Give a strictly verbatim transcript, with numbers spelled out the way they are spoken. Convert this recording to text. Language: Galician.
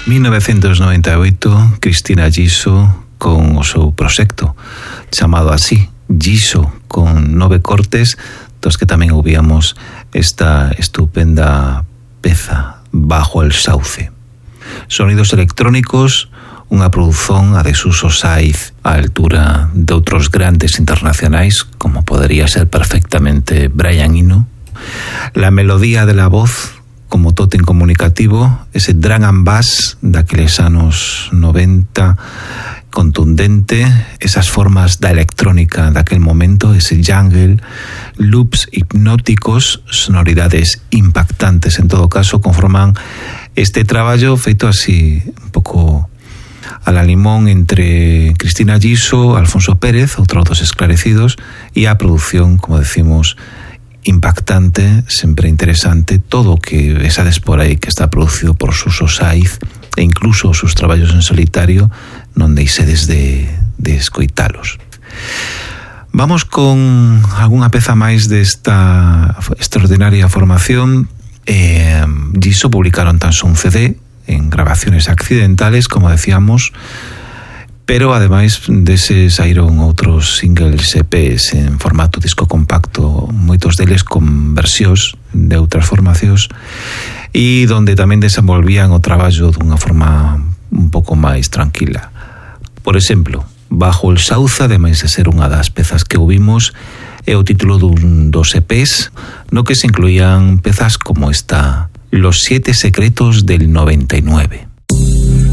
mil novecientos noventa e oito, Cristina Giso con o seu proxecto chamado así, Giso, con nove cortes, dos que tamén ouvíamos esta estupenda peza, Bajo el Sauce. Sonidos electrónicos, unha produción a Desuso Saiz á altura de outros grandes internacionais, como podería ser perfectamente Brian Eno. La melodía de la voz como tótem comunicativo, ese drum and bass daqueles anos noventa, contundente, esas formas da electrónica daquel momento, ese jungle, loops hipnóticos, sonoridades impactantes en todo caso, conforman este traballo feito así un pouco a la limón entre Cristina Giso, Alfonso Pérez, outro dos esclarecidos, e a produción, como decimos, impactante, sempre interesante, todo o que vesades por aí que está producido por Suso Saiz e incluso os seus traballos en solitario, non deixedes de, de escoitalos. Vamos con algunha peza máis desta extraordinaria formación. eh, Giso publicaron tan só un C D en grabaciones accidentales, como decíamos, pero ademais deses saíron outros singles E Pes en formato disco compacto, moitos deles con versións de outras formacións, e donde tamén desenvolvían o traballo dunha forma un pouco máis tranquila. Por exemplo, Bajo el Sauce, ademais de ser unha das pezas que ouvimos, é o título dun dos E Pes no que se incluían pezas como esta, Los siete secretos del noventa y nueve.